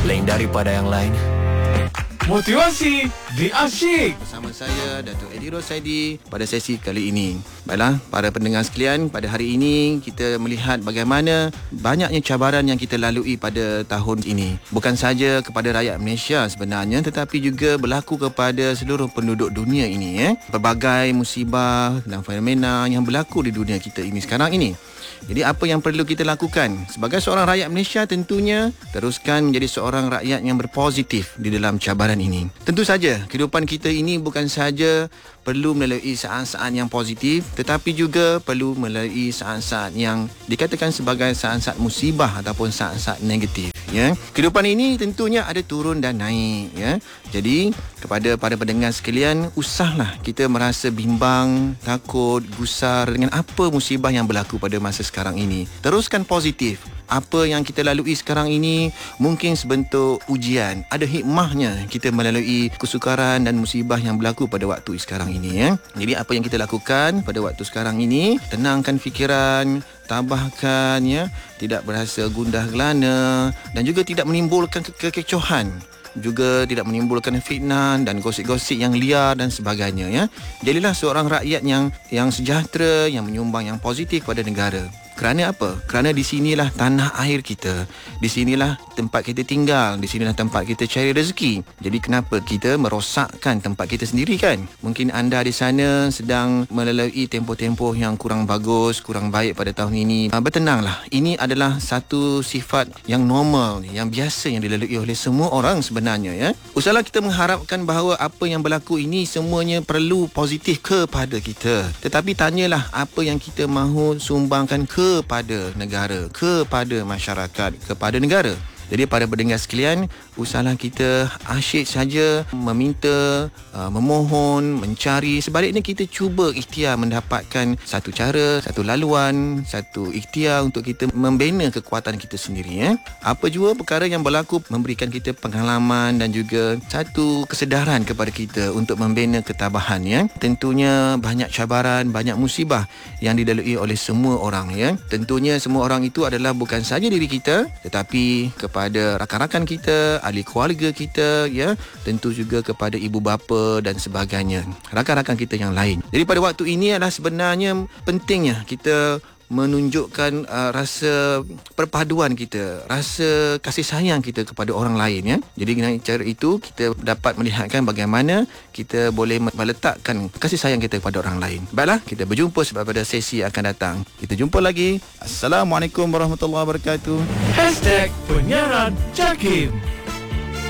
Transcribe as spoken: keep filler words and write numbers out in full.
lain daripada yang lain. Motivasi di Asyik bersama saya Datuk Eddie Rosaidi pada sesi kali ini. Baiklah, para pendengar sekalian, pada hari ini kita melihat bagaimana banyaknya cabaran yang kita lalui pada tahun ini. Bukan saja kepada rakyat Malaysia sebenarnya, tetapi juga berlaku kepada seluruh penduduk dunia ini. Eh. Pelbagai musibah dan fenomena yang berlaku di dunia kita ini sekarang ini. Jadi apa yang perlu kita lakukan? Sebagai seorang rakyat Malaysia, tentunya teruskan menjadi seorang rakyat yang berpositif di dalam cabaran ini. Tentu saja kehidupan kita ini bukan saja perlu melalui saat-saat yang positif, tetapi juga perlu melalui saat-saat yang dikatakan sebagai saat-saat musibah ataupun saat-saat negatif. Ya, kehidupan ini tentunya ada turun dan naik. Ya, jadi kepada para pendengar sekalian, usahlah kita merasa bimbang, takut, gusar dengan apa musibah yang berlaku pada masa sekarang ini. Teruskan positif. Apa yang kita lalui sekarang ini mungkin sebentuk ujian. Ada hikmahnya kita melalui kesukaran dan musibah yang berlaku pada waktu sekarang ini. Ya. Jadi apa yang kita lakukan pada waktu sekarang ini, tenangkan fikiran, tabahkan, ya, tidak berasa gundah gelana dan juga tidak menimbulkan ke- kekecohan. Juga tidak menimbulkan fitnah dan gosip-gosip yang liar dan sebagainya. Ya. Jadilah seorang rakyat yang yang sejahtera, yang menyumbang yang positif pada negara. Kerana apa? Kerana di sinilah tanah air kita. Di sinilah tempat kita tinggal. Di sinilah tempat kita cari rezeki. Jadi kenapa kita merosakkan tempat kita sendiri, kan? Mungkin anda di sana sedang melalui tempoh-tempoh yang kurang bagus, kurang baik pada tahun ini. Bertenanglah. Ini adalah satu sifat yang normal, yang biasa yang dilalui oleh semua orang sebenarnya. Ya. Usahlah kita mengharapkan bahawa apa yang berlaku ini semuanya perlu positif kepada kita. Tetapi tanyalah apa yang kita mahu sumbangkan ke kepada negara, kepada masyarakat, kepada negara. Jadi para pendengar sekalian, usahlah kita asyik saja meminta, uh, memohon, mencari. Sebaliknya kita cuba ikhtiar mendapatkan satu cara, satu laluan, satu ikhtiar untuk kita membina kekuatan kita sendiri. Ya. Apa jua perkara yang berlaku memberikan kita pengalaman dan juga satu kesedaran kepada kita untuk membina ketabahan. Ya. Tentunya banyak cabaran, banyak musibah yang dilalui oleh semua orang. Ya. Tentunya semua orang itu adalah bukan saja diri kita, tetapi kepada kepada rakan-rakan kita, ahli keluarga kita, ya, tentu juga kepada ibu bapa dan sebagainya, rakan-rakan kita yang lain. Jadi pada waktu ini adalah sebenarnya pentingnya kita menunjukkan uh, rasa perpaduan kita, rasa kasih sayang kita kepada orang lain. Ya. Jadi dengan cara itu kita dapat melihatkan bagaimana kita boleh meletakkan kasih sayang kita kepada orang lain. Baiklah, kita berjumpa pada sesi akan datang. Kita jumpa lagi. Assalamualaikum warahmatullahi wabarakatuh. Hashtag Penyiaran Jakim.